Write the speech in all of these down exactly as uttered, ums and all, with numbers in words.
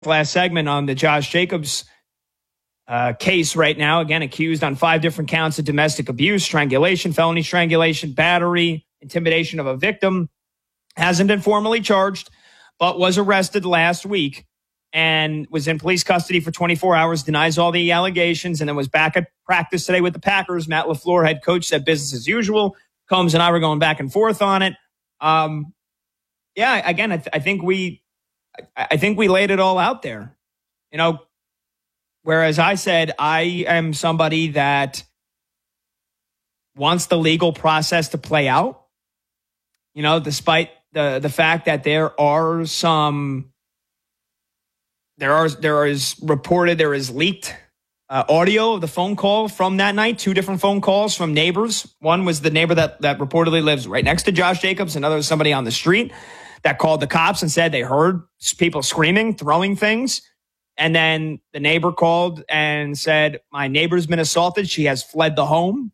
last segment on the Josh Jacobs uh, case right now. Again, accused on five different counts of domestic abuse, strangulation, felony strangulation, battery, intimidation of a victim. Hasn't been formally charged, but was arrested last week and was in police custody for twenty-four hours, denies all the allegations, and then was back at practice today with the Packers. Matt LaFleur, head coach, said business as usual. Combs and I were going back and forth on it. Um, yeah, again, I, th- I think we, I, I think we laid it all out there. You know, whereas I said I am somebody that wants the legal process to play out. You know, despite the the fact that there are some, there are there is reported there is leaked uh, audio of the phone call from that night. Two different phone calls from neighbors. One was the neighbor that that reportedly lives right next to Josh Jacobs. Another was somebody on the street that called the cops and said they heard people screaming, throwing things. And then the neighbor called and said, my neighbor's been assaulted. She has fled the home.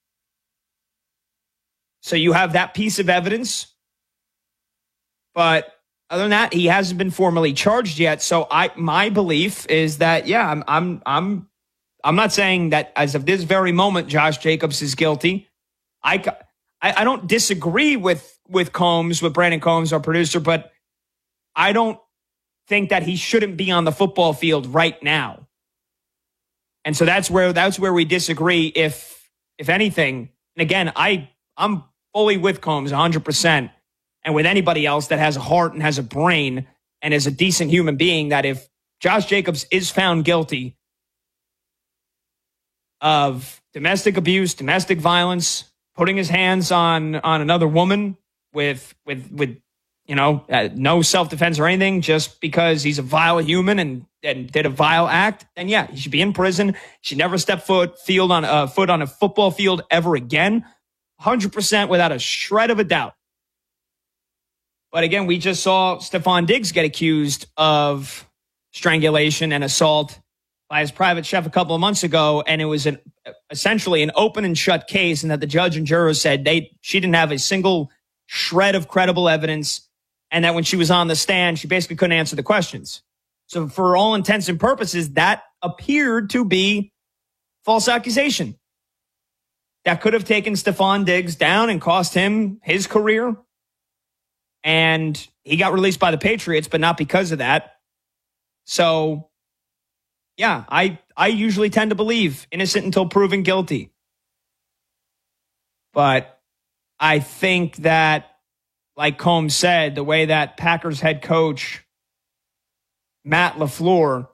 So you have that piece of evidence. But other than that, he hasn't been formally charged yet. So I, my belief is that, yeah, I'm, I'm, I'm, I'm not saying that as of this very moment, Josh Jacobs is guilty. I, I, I don't disagree with, with Combs, with Brandon Combs, our producer, but I don't think that he shouldn't be on the football field right now. And so that's where, that's where we disagree. If, if anything, and again, I, I'm fully with Combs one hundred percent. And with anybody else that has a heart and has a brain and is a decent human being, that if Josh Jacobs is found guilty of domestic abuse, domestic violence, putting his hands on, on another woman with, with, with, you know, uh, no self-defense or anything, just because he's a vile human and, and did a vile act, then yeah, he should be in prison. He should never step foot field on a foot on a football field ever again. one hundred percent without a shred of a doubt. But again, we just saw Stefon Diggs get accused of strangulation and assault by his private chef a couple of months ago, and it was an essentially an open and shut case, and that the judge and jurors said they she didn't have a single shred of credible evidence, and that when she was on the stand, she basically couldn't answer the questions. So for all intents and purposes, that appeared to be false accusation. That could have taken Stefon Diggs down and cost him his career. And he got released by the Patriots, but not because of that. So, yeah, I, I usually tend to believe innocent until proven guilty. But I think that, like Combs said, the way that Packers head coach Matt LaFleur,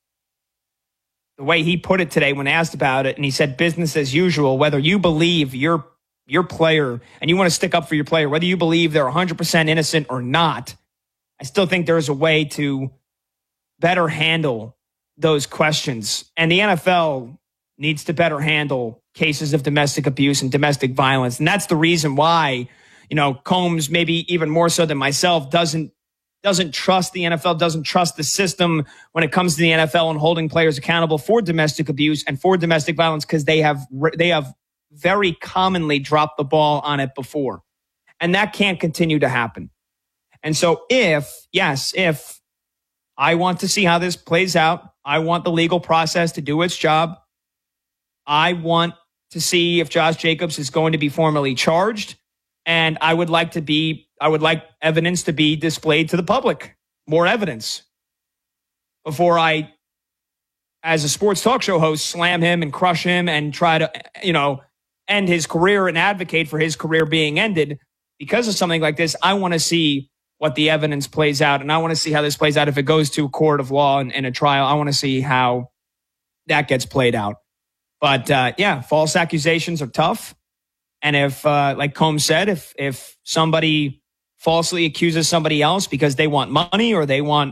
the way he put it today when asked about it, and he said business as usual, whether you believe your your player and you want to stick up for your player, whether you believe they're one hundred percent innocent or not, I still think there's a way to better handle those questions. And the N F L needs to better handle cases of domestic abuse and domestic violence. And that's the reason why, you know, Combs, maybe even more so than myself, doesn't doesn't trust the N F L, doesn't trust the system when it comes to the N F L and holding players accountable for domestic abuse and for domestic violence, because they have they have very commonly dropped the ball on it before. And that can't continue to happen. And so if, yes, if I want to see how this plays out, I want the legal process to do its job. I want to see if Josh Jacobs is going to be formally charged. And I would like to be, I would like evidence to be displayed to the public, more evidence, before I, as a sports talk show host, slam him and crush him and try to, you know, end his career and advocate for his career being ended because of something like this. I want to see what the evidence plays out, and I want to see how this plays out if it goes to a court of law and, and a trial. I want to see how that gets played out. But uh, yeah, false accusations are tough. And if, uh, like Combs said, if if somebody falsely accuses somebody else because they want money or they want,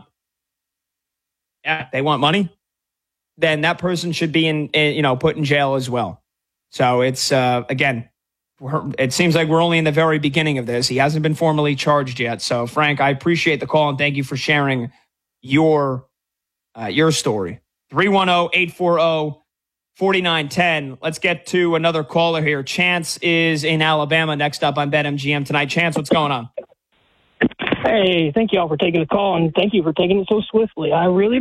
yeah, they want money, then that person should be in, in you know, put in jail as well. So it's, uh, again, we're, it seems like we're only in the very beginning of this. He hasn't been formally charged yet. So, Frank, I appreciate the call and thank you for sharing your uh, your story. three one zero, eight four zero, four nine one zero. Let's get to another caller here. Chance is in Alabama next up on BetMGM tonight. Chance, what's going on? Hey, thank you all for taking the call, and thank you for taking it so swiftly. I really